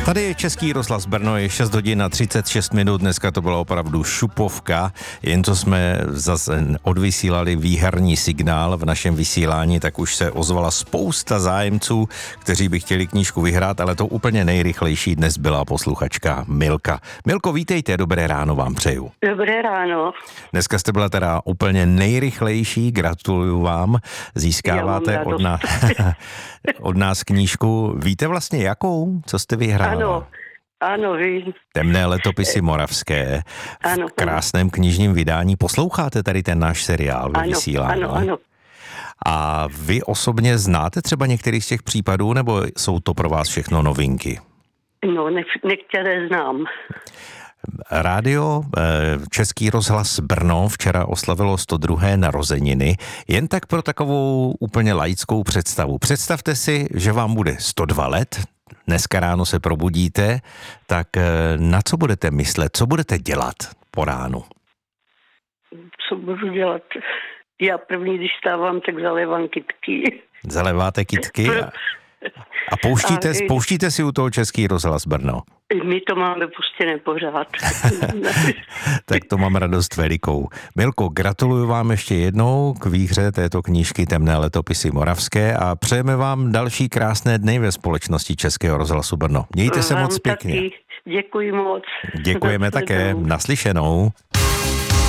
Tady je Český rozhlas Brno, je 6 hodin a 36 minut, dneska to byla opravdu šupovka, jen to jsme zase odvysílali výherní signál v našem vysílání, tak už se ozvala spousta zájemců, kteří by chtěli knížku vyhrát, ale to úplně nejrychlejší dnes byla posluchačka Milka. Milko, vítejte, dobré ráno vám přeju. Dobré ráno. Dneska jste byla teda úplně nejrychlejší, gratuluju vám, získáváte od nás knížku. Víte vlastně jakou? Co jste vyhrála? Ano, vím. Temné letopisy moravské v krásném knižním vydání. Posloucháte tady ten náš seriál ve vysílání? Ano. A vy osobně znáte třeba některý z těch případů, nebo jsou to pro vás všechno novinky? No, některé znám. Rádio Český rozhlas Brno včera oslavilo 102. narozeniny, jen tak pro takovou úplně laickou představu. Představte si, že vám bude 102 let, dneska ráno se probudíte, tak na co budete myslet, co budete dělat po ránu? Co budu dělat? Já první, když stávám, tak zalévám kytky. Zaléváte kytky a pouštíte si u toho Český rozhlas Brno? My to máme puštěné pořád. Tak to mám radost velikou. Milko, gratuluju vám ještě jednou k výhře této knížky Temné letopisy moravské a přejeme vám další krásné dny ve společnosti Českého rozhlasu Brno. Mějte se moc pěkně. Taky. Děkuji moc. Děkujeme také. Naslyšenou.